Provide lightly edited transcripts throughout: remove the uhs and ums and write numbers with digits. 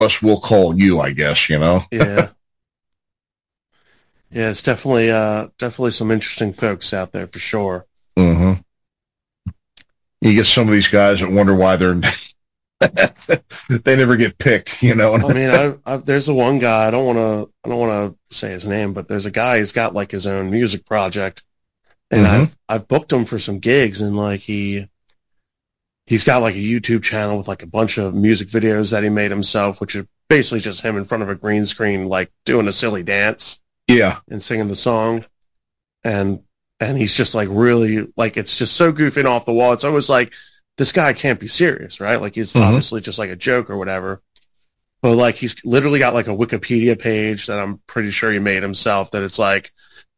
us will call you, I guess, you know? Yeah. Yeah, it's definitely some interesting folks out there for sure. Hmm. You get some of these guys that wonder why they're they never get picked, you know? I mean, there's the one guy, I don't want to say his name, but there's a guy who's got like his own music project, and Hmm. I've booked him for some gigs, and like he's got like a YouTube channel with like a bunch of music videos that he made himself, which is basically just him in front of a green screen, like doing a silly dance Yeah. and singing the song. And he's just like really like, it's just so goofy and off the wall. It's always like, this guy can't be serious, right? Like he's Hmm. obviously just like a joke or whatever. But like he's literally got like a Wikipedia page that I'm pretty sure he made himself, that it's like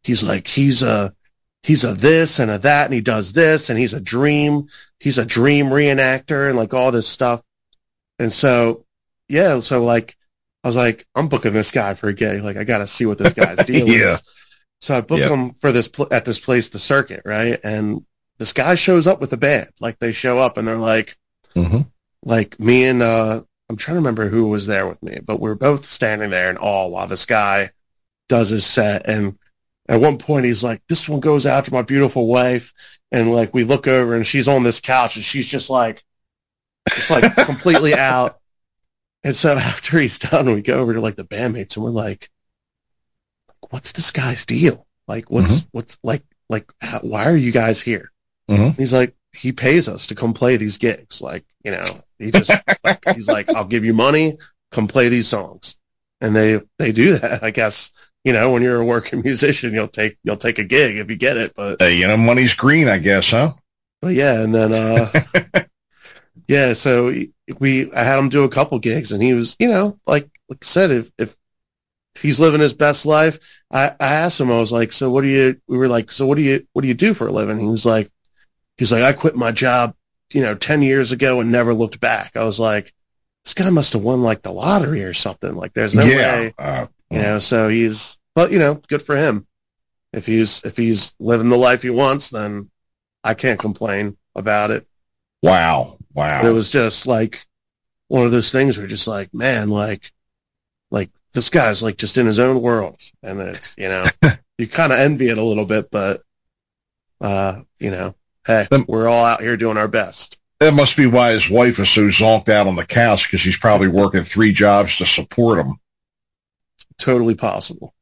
he's a this and a that, and he does this, and he's a dream reenactor, and like all this stuff. And so, yeah, so like, I was like, I'm booking this guy for a gig. Like, I got to see what this guy's deal Yeah. is. So I book Yeah. him for at this place, The Circuit, right? And this guy shows up with a band. Like, they show up and they're Hmm. like me and, I'm trying to remember who was there with me, but we're both standing there in awe while this guy does his set. And at one point he's like, this one goes out to my beautiful wife. And like, we look over and she's on this couch and she's just like completely out. And so after he's done, we go over to like the bandmates and we're like, what's this guy's deal? Like, Hmm. what's why are you guys here? Hmm. He's like, he pays us to come play these gigs. Like, you know, he just like, he's like, I'll give you money, come play these songs. And they do that, I guess. You know, when you're a working musician, you'll take a gig if you get it. You know, money's green, I guess, huh? But yeah, and then yeah, so I had him do a couple gigs, and he was, you know, like I said, if he's living his best life, I asked him, I was like, so we were like, so what do you do for a living? He's like, I quit my job, you know, 10 years ago and never looked back. I was like, this guy must have won like the lottery or something. Like, there's no Yeah. way, you know. So but you know, good for him. If he's living the life he wants, then I can't complain about it. Wow. But it Wow. was just like one of those things where just like, man, like this guy's like just in his own world, and it's, you know, you kind of envy it a little bit, but you know, hey, That, we're all out here doing our best. that must be why his wife is so zonked out on the couch, because she's probably working 3 jobs to support him. Totally possible.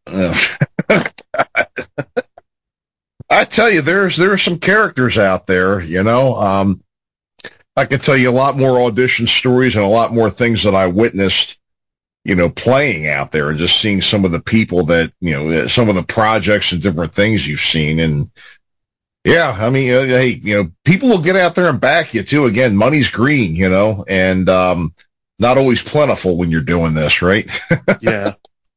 I tell you, there are some characters out there, you know. I can tell you a lot more audition stories and a lot more things that I witnessed, you know, playing out there, and just seeing some of the people that, you know, some of the projects and different things you've seen. And yeah, I mean, hey, you know, people will get out there and back you too. Again, money's green, you know, and not always plentiful when you're doing this, right? Yeah.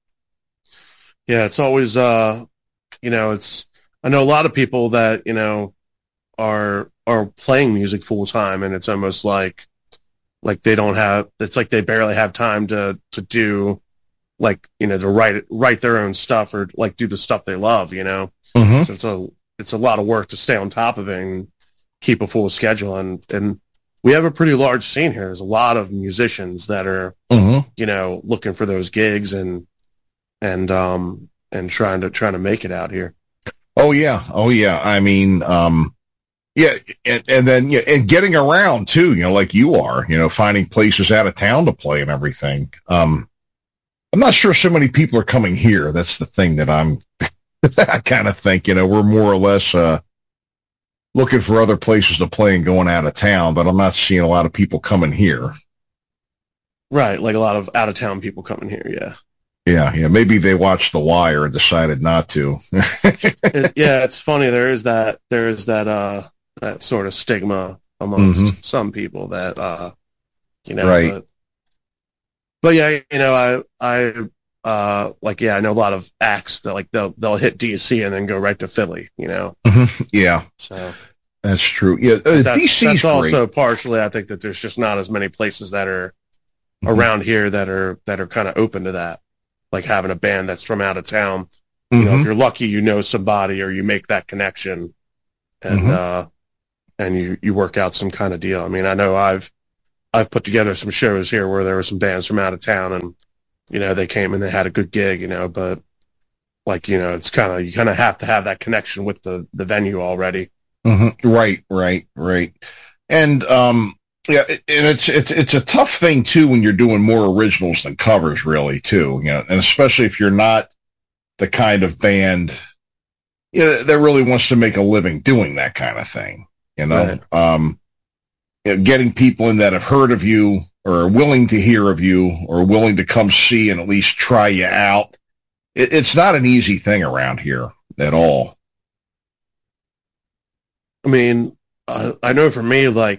Yeah. It's always, you know, I know a lot of people that, you know, are playing music full time, and it's almost like they don't have, it's like they barely have time to do, like, you know, to write their own stuff, or like do the stuff they love, you know. Mm-hmm. So it's a lot of work to stay on top of it and keep a full schedule. And we have a pretty large scene here. There's a lot of musicians that are, Mm-hmm. you know, looking for those gigs and trying to make it out here. Oh yeah. Oh yeah. I mean, yeah, and then yeah, and getting around too, you know, like you are, you know, finding places out of town to play and everything. I'm not sure so many people are coming here. That's the thing that I kind of think, you know, we're more or less looking for other places to play and going out of town, but I'm not seeing a lot of people coming here. Right. Like a lot of out of town people coming here. Yeah. Yeah, yeah. Maybe they watched The Wire and decided not to. Yeah. It's funny. There is that sort of stigma amongst Hmm. some people that, you know, Right. but yeah, you know, like, yeah, I know a lot of acts that like they'll hit DC and then go right to Philly, you know. Hmm. Yeah, So that's true. Yeah, DC's that's also great. partially, I think, that there's just not as many places that are Hmm. around here that are kind of open to that, like having a band that's from out of town. You know, if Hmm. you're lucky, you know somebody or you make that connection, and Hmm. and you work out some kind of deal. I mean, I know I've put together some shows here where there were some bands from out of town, and they came and they had a good gig, but like it's you kind of have to have that connection with the venue already. Mm-hmm. Right. And yeah, and it's a tough thing too when you're doing more originals than covers, really, too. And especially if you're not the kind of band that really wants to make a living doing that kind of thing. Right. Getting people in that have heard of you or are willing to hear of you or willing to come see and at least try you out. It's not an easy thing around here at all. I mean, I know for me, I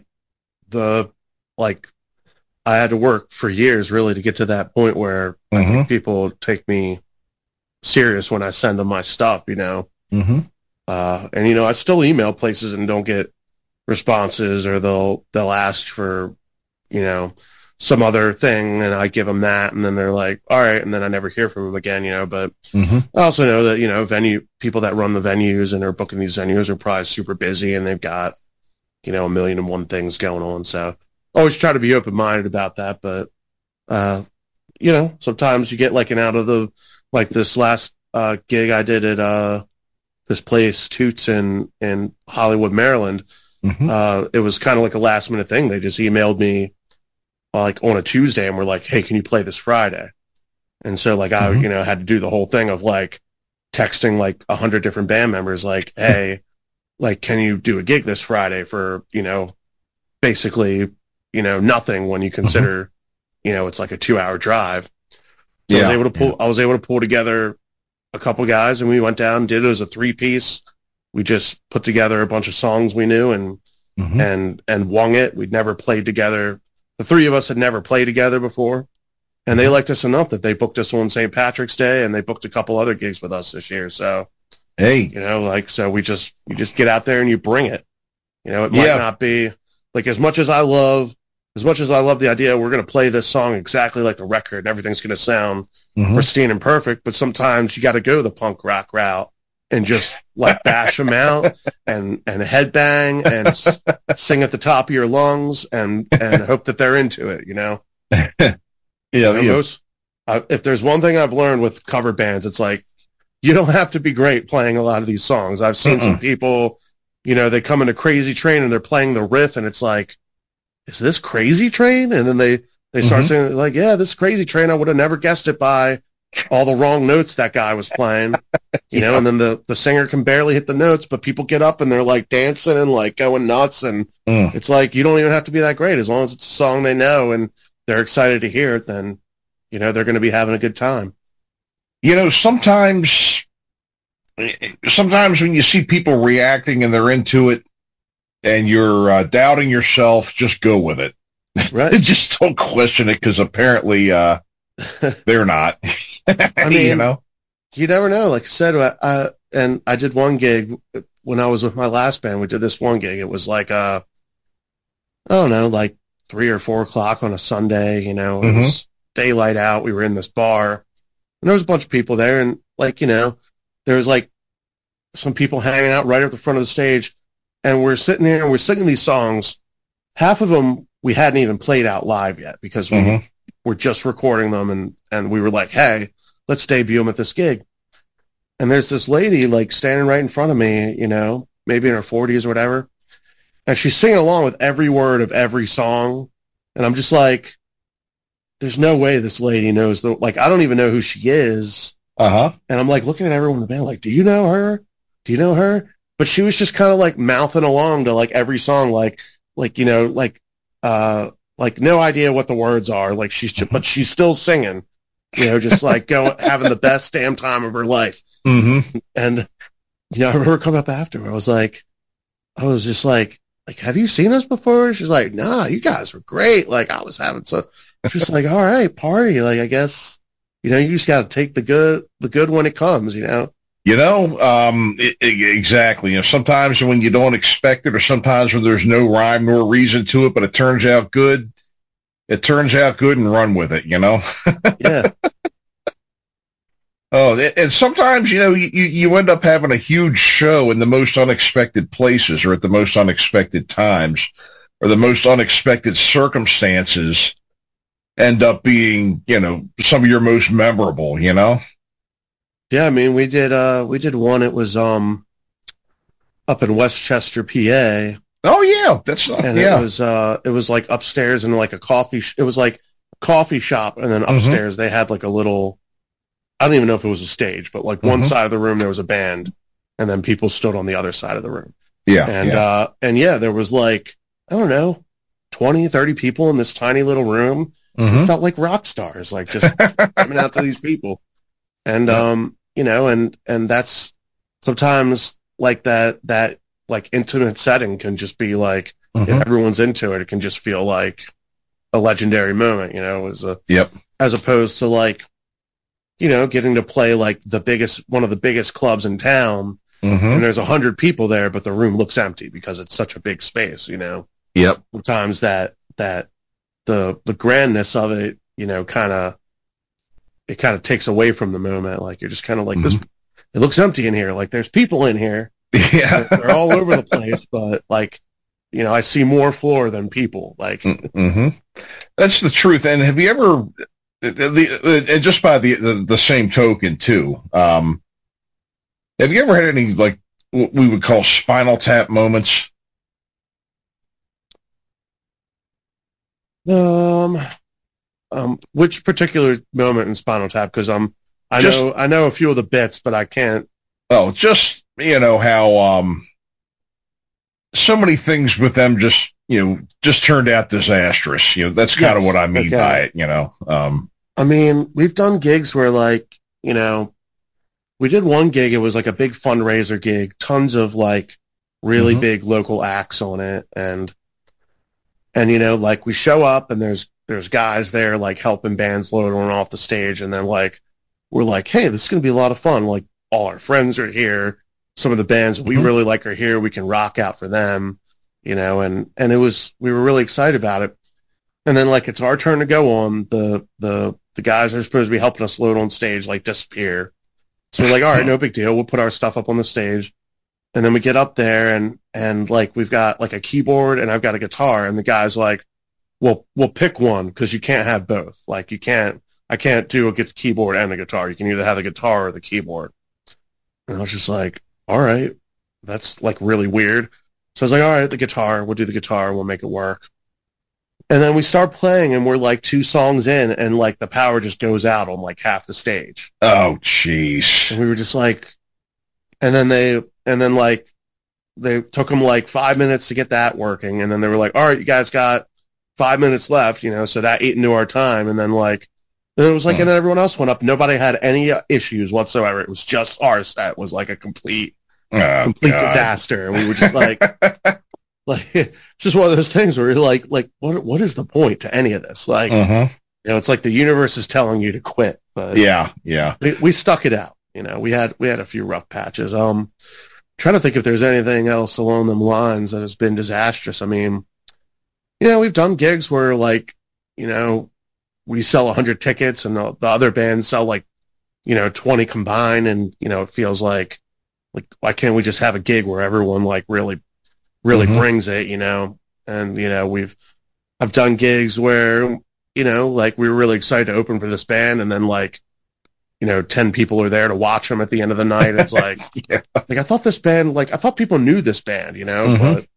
had to work for years really to get to that point where I think people take me serious when I send them my stuff, Mm-hmm. And I still email places and don't get responses, or they'll ask for, some other thing, and I give them that, and then they're like, all right, and then I never hear from them again, but I also know that, venue people that run the venues and are booking these venues are probably super busy, and they've got, a million and one things going on. So always try to be open-minded about that. But, sometimes you get an out of the, this last gig I did at this place, Toots in Hollywood, Maryland. It was kind of like a last minute thing. They just emailed me on a Tuesday and were like, hey, can you play this Friday? And so I, had to do the whole thing of texting 100 different band members, hey, can you do a gig this Friday for, basically, nothing when you consider, it's a 2-hour drive. So I was able to pull together a couple guys, and we went down and did it as a 3-piece. We just put together a bunch of songs we knew and wung it. We'd never played together. The three of us had never played together before, and they liked us enough that they booked us on St. Patrick's Day, and they booked a couple other gigs with us this year. So, hey, so you just get out there and you bring it. It might not be as much as I love the idea we're going to play this song exactly like the record and everything's going to sound pristine and perfect, but sometimes you got to go the punk rock route and just bash them out and headbang and sing at the top of your lungs and hope that they're into it, if there's one thing I've learned with cover bands, it's you don't have to be great playing a lot of these songs. I've seen some people, they come into Crazy Train and they're playing the riff and it's is this Crazy Train? And then they start saying yeah, this Crazy Train, I would have never guessed it by all the wrong notes that guy was playing, and then the singer can barely hit the notes, but people get up and they're dancing and going nuts. And it's you don't even have to be that great. As long as it's a song they know and they're excited to hear it, then, they're going to be having a good time. Sometimes when you see people reacting and they're into it and you're doubting yourself, just go with it. Right. Just don't question it, because apparently they're not. I mean, you never know. Like I said, and I did one gig when I was with my last band. We did this one gig. It was I don't know, 3 or 4 o'clock on a Sunday. It was daylight out. We were in this bar, and there was a bunch of people there, and there was some people hanging out right at the front of the stage, and we're sitting there and we're singing these songs. Half of them we hadn't even played out live yet because we were just recording them, and we were like, hey, let's debut them at this gig. And there's this lady standing right in front of me, maybe in her 40s or whatever, and she's singing along with every word of every song, and I'm just there's no way this lady knows I don't even know who she is. And I'm looking at everyone in the band do you know her? Do you know her? But she was just kind of mouthing along to every song, no idea what the words are. She's just, but she's still singing, just having the best damn time of her life. And, I remember coming up after, I was just have you seen us before? She's like, nah, you guys were great. I was having she's all right, party. I guess, you just got to take the good when it comes, Exactly. Sometimes when you don't expect it, or sometimes when there's no rhyme nor reason to it, but it turns out good, and run with it, Yeah. Oh, and sometimes, you end up having a huge show in the most unexpected places or at the most unexpected times. or the most unexpected circumstances end up being, some of your most memorable, Yeah, I mean, we did one. It was up in Westchester, PA. Oh yeah, that's and yeah. It was like upstairs in like a it was like a coffee shop, and then upstairs they had like a little, I don't even know if it was a stage, but like one side of the room there was a band, and then people stood on the other side of the room. Yeah. And there was like, I don't know, 20, 30 people in this tiny little room. It felt like rock stars, like just coming out to these people. And, and that's sometimes like that like intimate setting can just be like, if everyone's into it, it can just feel like a legendary moment, as opposed to like, getting to play like one of the biggest clubs in town, and there's 100 people there, but the room looks empty because it's such a big space, Yep. Sometimes that the grandness of it, kind of takes away from the moment. Like you're just kind of like this. It looks empty in here. Like there's people in here. Yeah, they're all over the place, but like, I see more floor than people. Like, that's the truth. And have you ever, and just by the same token too, have you ever had any like what we would call Spinal Tap moments? Which particular moment in Spinal Tap? Because I know a few of the bits, but I can't. Oh, just how so many things with them just turned out disastrous. That's kind of what I mean by it. I mean, we've done gigs where like we did one gig. It was like a big fundraiser gig, tons of like really big local acts on it, and like we show up and there's guys there like helping bands load on and off the stage, and then like we're like, hey, this is gonna be a lot of fun. Like all our friends are here. Some of the bands we really like are here. We can rock out for them, and we were really excited about it. And then like it's our turn to go on. The guys are supposed to be helping us load on stage like disappear. So we're like, all right, no big deal. We'll put our stuff up on the stage. And then we get up there and like we've got like a keyboard and I've got a guitar, and the guy's like, well, we'll pick one because you can't have both. Like I can't do a keyboard and a guitar. You can either have the guitar or the keyboard. And I was just like, all right, that's like really weird. So I was like, all right, the guitar, we'll do the guitar, we'll make it work. And then we start playing and we're like 2 songs in and like the power just goes out on like half the stage. Oh, jeez. And we were just like, and then they took them like 5 minutes to get that working. And then they were like, all right, you guys got 5 minutes left, so that ate into our time. And then it was like, and then everyone else went up. Nobody had any issues whatsoever. It was just our set was like a complete disaster. And we were just like, just one of those things where you're like, what is the point to any of this? Like, it's like the universe is telling you to quit. But yeah. We stuck it out. We had a few rough patches. Trying to think if there's anything else along them lines that has been disastrous. I mean, we've done gigs where like, we sell 100 tickets and the other bands sell like, 20 combined. And, it feels like, why can't we just have a gig where everyone like really brings it, and, I've done gigs where, like we were really excited to open for this band and then like, 10 people are there to watch them at the end of the night. It's like, like I thought this band, like I thought people knew this band, but,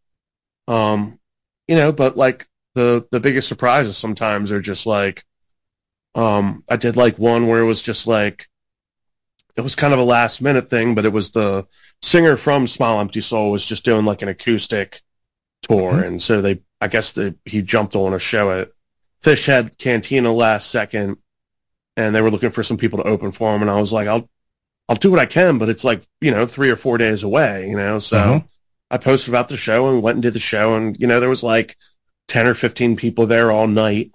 but like the biggest surprises sometimes are just like, I did like one where it was just like, it was kind of a last minute thing, but it was the singer from Smile Empty Soul was just doing like an acoustic tour. And so he jumped on a show at Fish Head Cantina last second, and they were looking for some people to open for him. And I was like, I'll do what I can, but it's like, 3 or 4 days away, so I posted about the show and went and did the show. And, there was like 10 or 15 people there all night,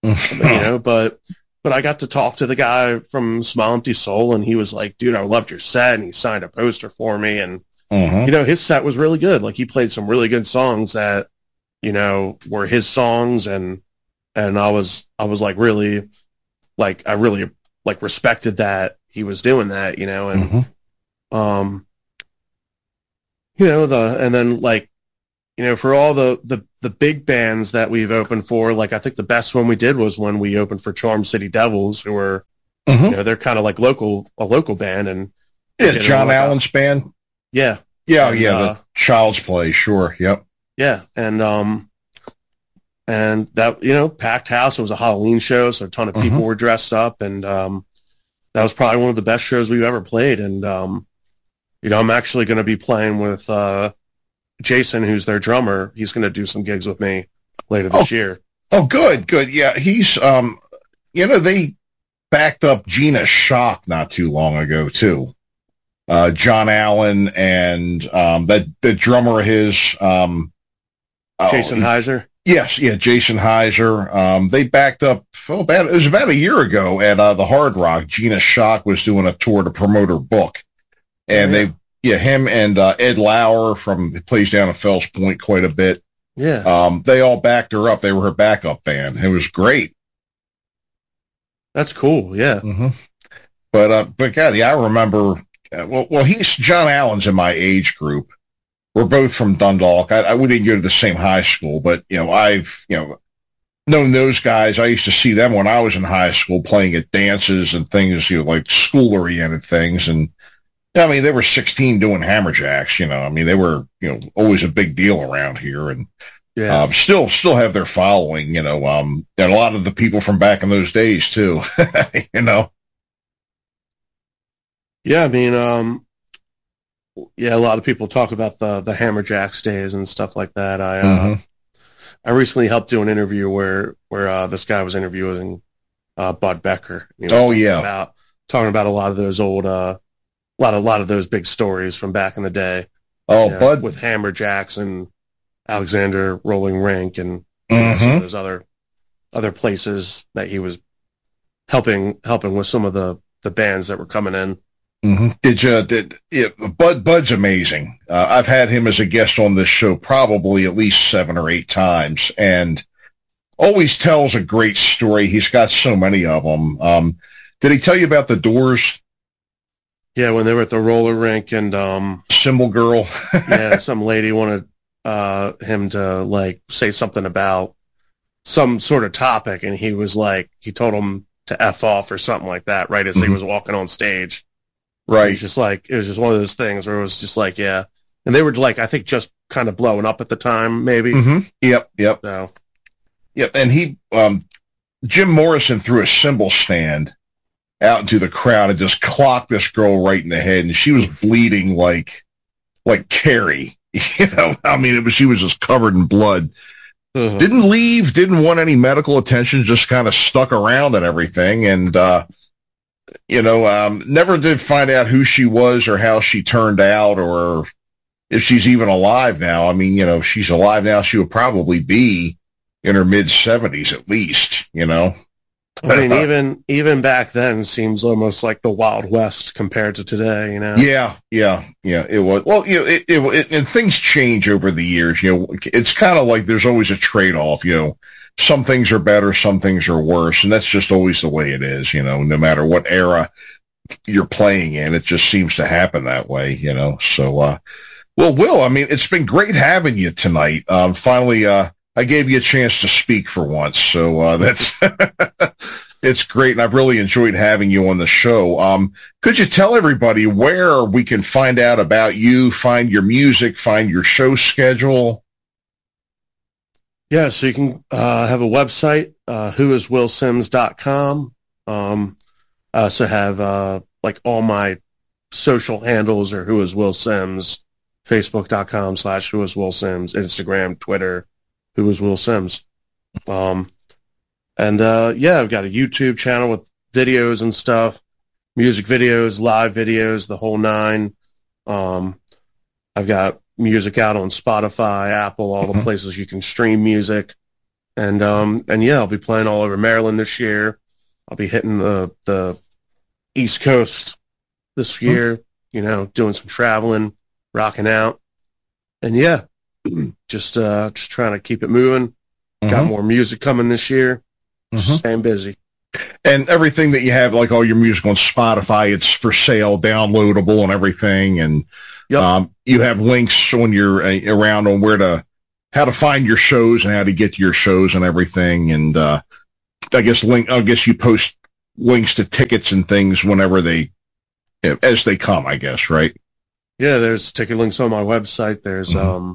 but I got to talk to the guy from Smile Empty Soul, and he was like, dude, I loved your set. And he signed a poster for me. And, his set was really good. Like he played some really good songs that, were his songs. And I was like, really, like, I really like respected that he was doing that, and, and then like, for all the the big bands that we've opened for, like I think the best one we did was when we opened for Charm City Devils, who were, they're kind of like a local band, and John Allen's band. Yeah. Yeah, the Child's Play, sure. Yep. Yeah, and that, packed house. It was a Halloween show, so a ton of people were dressed up, and that was probably one of the best shows we've ever played. And I'm actually going to be playing with Jason, who's their drummer. He's going to do some gigs with me later this year. Oh, good. Yeah, he's they backed up Gina Shock not too long ago too. John Allen and the drummer of his Jason Heiser. Yes, yeah, Jason Heiser. They backed up it was about a year ago at the Hard Rock. Gina Shock was doing a tour to promote her book, and him and Ed Lauer plays down at Fells Point quite a bit. Yeah, they all backed her up. They were her backup band. It was great. That's cool. Yeah, but God, yeah, I remember. Well, John Allen's in my age group. We're both from Dundalk. We didn't go to the same high school, but, I've, known those guys. I used to see them when I was in high school playing at dances and things, like school-oriented things. And, I mean, they were 16 doing hammerjacks, I mean, they were, always a big deal around here. And still have their following, and a lot of the people from back in those days, too, Yeah, I mean, a lot of people talk about the Hammerjacks days and stuff like that. I recently helped do an interview where this guy was interviewing Bud Becker. Talking about a lot of those old, a lot of those big stories from back in the day. Bud with Hammerjacks and Alexander Rolling Rink and some of those other places that he was helping with some of the bands that were coming in. Bud's amazing. I've had him as a guest on this show probably at least 7 or 8 times, and always tells a great story. He's got so many of them. Did he tell you about the Doors? Yeah, when they were at the roller rink and Symbol Girl. Yeah, some lady wanted him to say something about some sort of topic, and he was he told him to F off or something like that right as he was walking on stage. Right. It was just one of those things where it was just and they were I think just kind of blowing up at the time, maybe. Yep. So. Yep. And Jim Morrison threw a cymbal stand out into the crowd and just clocked this girl right in the head, and she was bleeding like Carrie. I mean, she was just covered in blood. Didn't leave, didn't want any medical attention, just kind of stuck around and everything, and never did find out who she was or how she turned out or if she's even alive now. I mean, if she's alive now, she would probably be in her mid-70s at least, I mean, even back then seems almost like the Wild West compared to today, Yeah, it was. Well, and things change over the years, it's kind of like there's always a trade-off, some things are better, some things are worse, and that's just always the way it is, no matter what era you're playing in, it just seems to happen that way, so, well, Will, I mean, it's been great having you tonight. Finally, I gave you a chance to speak for once, so, that's, it's great, and I've really enjoyed having you on the show. Could you tell everybody where we can find out about you, find your music, find your show schedule? Yeah, so you can have a website, whoiswillsims.com. I also have all my social handles are whoiswillsims, facebook.com/whoiswillsims, Instagram, Twitter, whoiswillsims. I've got a YouTube channel with videos and stuff, music videos, live videos, the whole nine. I've got music out on Spotify, Apple, all the places you can stream music. And I'll be playing all over Maryland this year. I'll be hitting the East Coast this year, doing some traveling, rocking out. And just trying to keep it moving. Got more music coming this year. Staying busy. And everything that you have, like all your music on Spotify, it's for sale, downloadable and everything. And you have links when you're around on where to how to find your shows and how to get to your shows and everything. And I guess you post links to tickets and things whenever as they come, I guess, right? Yeah, there's ticket links on my website. There's, I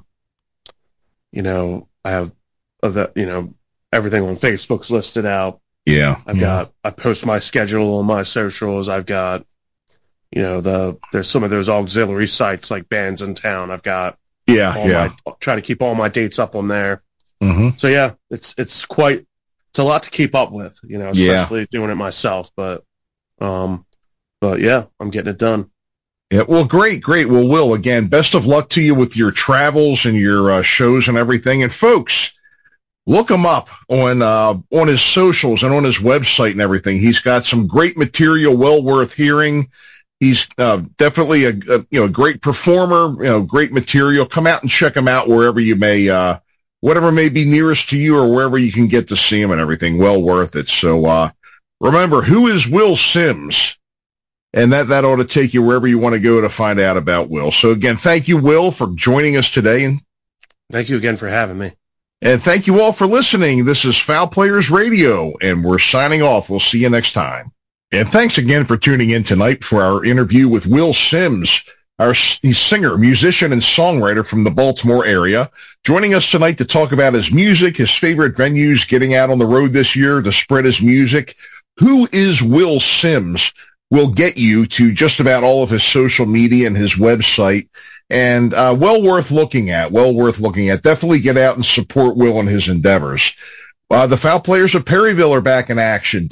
have, everything on Facebook's listed out. Yeah. I post my schedule on my socials. I've got, there's some of those auxiliary sites like Bands in Town. I've got, try to keep all my dates up on there. Mm-hmm. So yeah, it's a lot to keep up with, especially doing it myself, but yeah, I'm getting it done. Yeah, well, great. Well, Will, again, best of luck to you with your travels and your shows and everything. And folks, look him up on his socials and on his website and everything. He's got some great material, well worth hearing. He's definitely a great performer, great material. Come out and check him out wherever you may, whatever may be nearest to you or wherever you can get to see him and everything. Well worth it. So remember, who is Will Sims? And that ought to take you wherever you want to go to find out about Will. So again, thank you, Will, for joining us today. And thank you again for having me. And thank you all for listening. This is Foul Players Radio, and we're signing off. We'll see you next time. And thanks again for tuning in tonight for our interview with Will Sims. He's singer, musician, and songwriter from the Baltimore area, joining us tonight to talk about his music, his favorite venues, getting out on the road this year to spread his music. Who is Will Sims? We'll get you to just about all of his social media and his website, and well worth looking at. Definitely get out and support Will and his endeavors. The Foul Players of Perryville are back in action.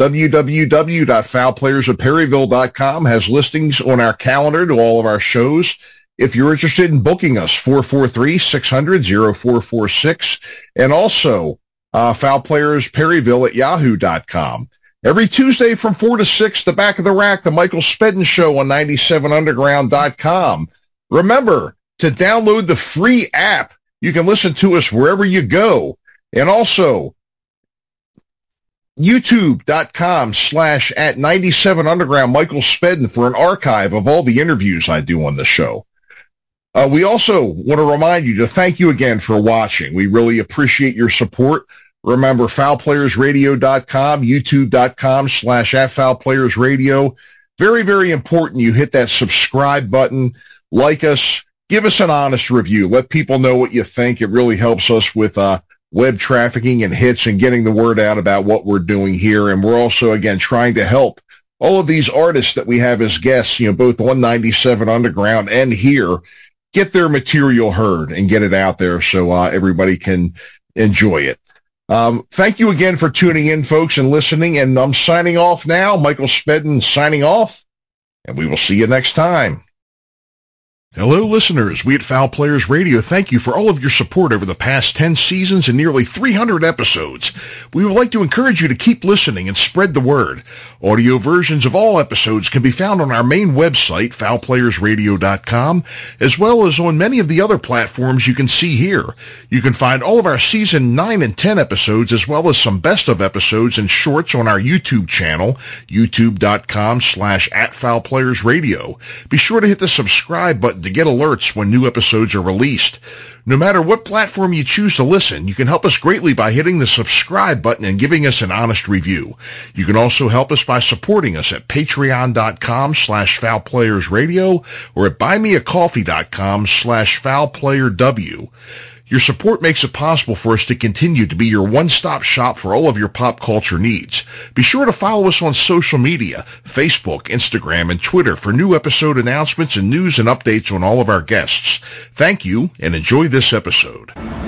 www.foulplayersofperryville.com has listings on our calendar to all of our shows. If you're interested in booking us, 443-600-0446, and also foulplayersperryville@yahoo.com. Every Tuesday from 4 to 6, the Back of the Rack, the Michael Spedden Show on 97underground.com. Remember to download the free app. You can listen to us wherever you go. And also, youtube.com/@97underground Michael Spedden for an archive of all the interviews I do on the show. We also want to remind you to thank you again for watching. We really appreciate your support. Remember, foulplayersradio.com, youtube.com/@foulplayersradio. Very, very important you hit that subscribe button, like us, give us an honest review. Let people know what you think. It really helps us with web trafficking and hits and getting the word out about what we're doing here. And we're also, again, trying to help all of these artists that we have as guests, both on 97 Underground and here, get their material heard and get it out there so everybody can enjoy it. Thank you again for tuning in, folks, and listening. And I'm signing off now. Michael Spedden signing off, and we will see you next time. Hello, listeners. We at Foul Players Radio thank you for all of your support over the past 10 seasons and nearly 300 episodes. We would like to encourage you to keep listening and spread the word. Audio versions of all episodes can be found on our main website, foulplayersradio.com, as well as on many of the other platforms you can see here. You can find all of our Season 9 and 10 episodes, as well as some best-of episodes and shorts on our YouTube channel, youtube.com/@foulplayersradio. Be sure to hit the subscribe button to get alerts when new episodes are released. No matter what platform you choose to listen, you can help us greatly by hitting the subscribe button and giving us an honest review. You can also help us by supporting us at patreon.com/foulplayersradio or at buymeacoffee.com/foulplayerw. Your support makes it possible for us to continue to be your one-stop shop for all of your pop culture needs. Be sure to follow us on social media, Facebook, Instagram, and Twitter for new episode announcements and news and updates on all of our guests. Thank you, and enjoy this episode.